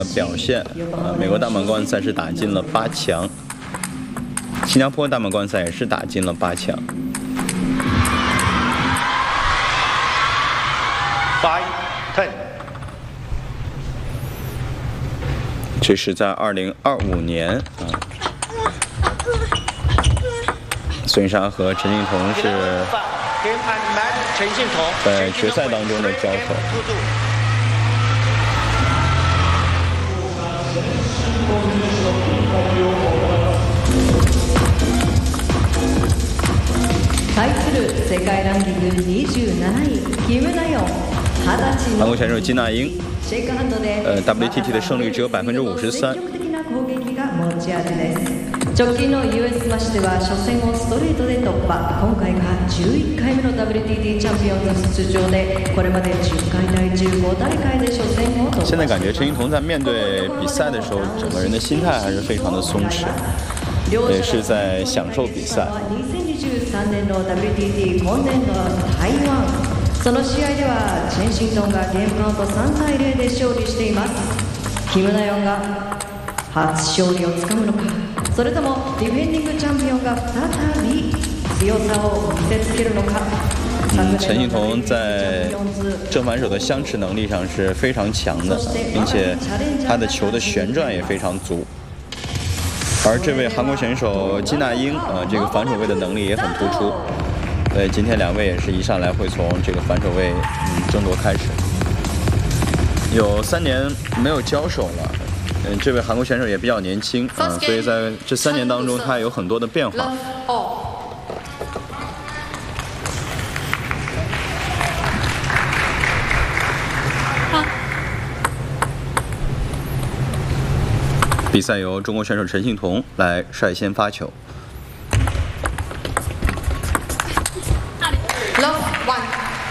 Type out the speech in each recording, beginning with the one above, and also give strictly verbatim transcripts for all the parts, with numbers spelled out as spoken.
表现，呃，美国大满贯赛是打进了八强，新加坡大满贯赛也是打进了八强。 Five, ten。 这是在二零二五年啊，孙莎和陈幸同是在决赛当中的交手。 対する世界ランキングにじゅうなない、キム・ナヨン、二十歳の韩国选手金娜英，呃 W T T 的胜率只有百分之五十三。 直近の ユーエス マッシュでは初戦をストレートで突破。今回がじゅういっかいめの W T T チャンピオンズ出場で、これまでじゅっかい対じゅうご大会で初戦を突破。 现在感觉陈幸同在面对比赛的时候，整个人的心态还是非常的松弛，也是在享受比赛。 にせんにじゅうさんねんの W T T 今年度台湾、その試合ではチェン・シントンがゲームカウントさんたいゼロで勝利しています。キム・ナヨンが初勝利をつかむのか、それともディフェンディングチャンピオンが再び強さを見せつけるのか。 嗯，陈幸同在正反手的相持能力上是非常强的，并且他的球的旋转也非常足。 而这位韩国选手金娜英，呃，这个反手位的能力也很突出。对，今天两位也是一上来会从这个反手位嗯争夺开始。有三年没有交手了，嗯，这位韩国选手也比较年轻啊、呃，所以在这三年当中，他有很多的变化。 比赛由中国选手陈幸同来率先发球。 Love one。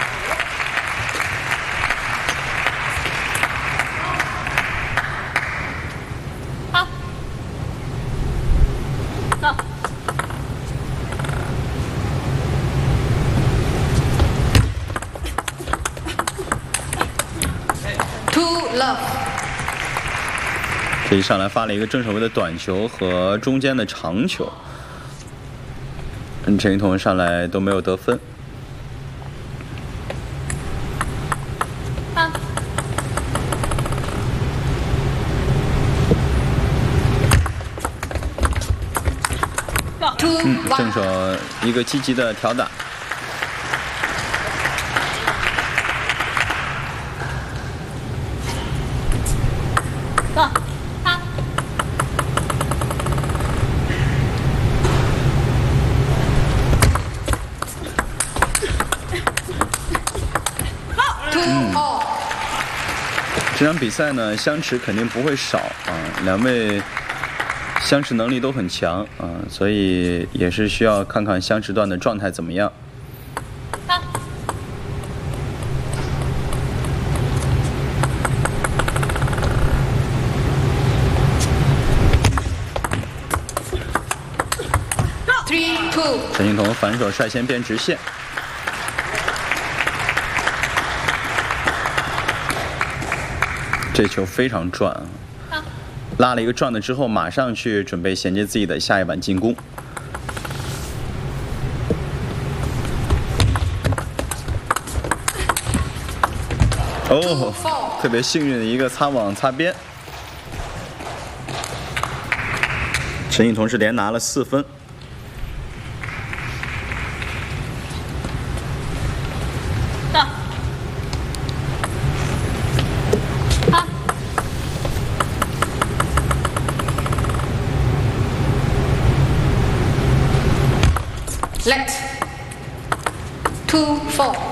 好，走。Two love。 这一上来发了一个正手位的短球和中间的长球，嗯，陈幸同上来都没有得分。 啊。 嗯，正手一个积极的挑打。 这场比赛呢，相持肯定不会少啊，两位相持能力都很强啊，所以也是需要看看相持段的状态怎么样。陈幸同反手率先变直线。 这球非常转啊！拉了一个转的之后，马上去准备衔接自己的下一板进攻。哦，特别幸运的一个擦网擦边，陈幸同是连拿了四分。 Let two four。